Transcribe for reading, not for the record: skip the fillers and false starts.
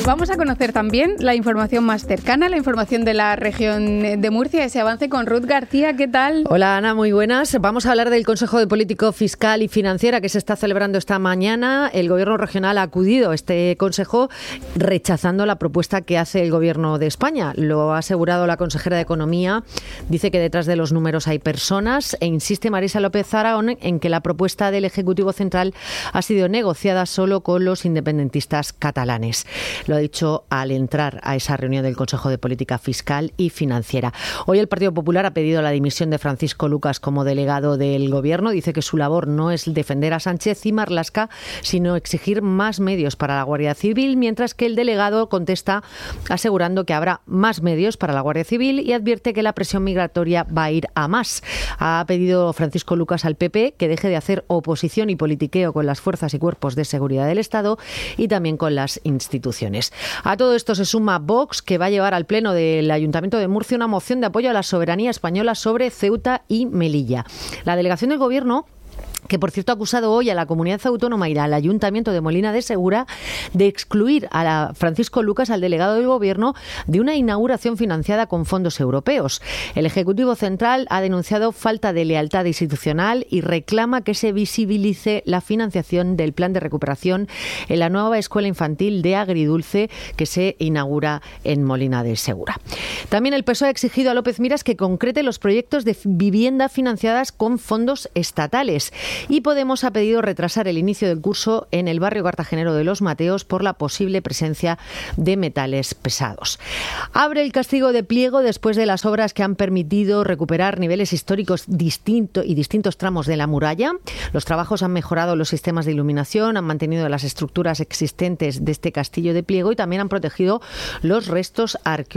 vamos a conocer también la información más cercana, la información de la región de Murcia, ese avance con Ruth García. ¿Qué tal? Hola Ana, muy buenas. Vamos a hablar del Consejo de Política Fiscal y Financiera que se está celebrando esta mañana. El Gobierno regional ha acudido a este consejo rechazando la propuesta que hace el Gobierno de España. Lo ha asegurado la consejera de Economía. Dice que detrás de los números hay personas e insiste Marisa López Zaraón en que la propuesta del Ejecutivo Central ha sido negociada solo con los independentistas catalanes. Lo ha dicho al entrar a esa reunión del Consejo de Política Fiscal y Financiera. Hoy el Partido Popular ha pedido la dimisión de Francisco Lucas como delegado del Gobierno. Dice que su labor no es defender a Sánchez y Marlaska, sino exigir más medios para la Guardia Civil, mientras que el delegado contesta asegurando que habrá más medios para la Guardia Civil y advierte que la presión migratoria va a ir a más. Ha pedido Francisco Lucas al PP que deje de hacer oposición y politiqueo con las fuerzas y cuerpos de seguridad del Estado y también con las instituciones. A todo esto se suma Vox, que va a llevar al Pleno del Ayuntamiento de Murcia una moción de apoyo a la soberanía española sobre Ceuta y Melilla. La delegación del Gobierno, que por cierto ha acusado hoy a la comunidad autónoma y al Ayuntamiento de Molina de Segura de excluir a Francisco Lucas, al delegado del Gobierno, de una inauguración financiada con fondos europeos. El Ejecutivo Central ha denunciado falta de lealtad institucional y reclama que se visibilice la financiación del plan de recuperación en la nueva escuela infantil de Agridulce que se inaugura en Molina de Segura. También el PSOE ha exigido a López Miras que concrete los proyectos de vivienda financiadas con fondos estatales. Y Podemos ha pedido retrasar el inicio del curso en el barrio cartagenero de Los Mateos por la posible presencia de metales pesados. Abre el castigo de Pliego después de las obras que han permitido recuperar niveles históricos distintos tramos de la muralla. Los trabajos han mejorado los sistemas de iluminación, han mantenido las estructuras existentes de este castillo de Pliego y también han protegido los restos arqueológicos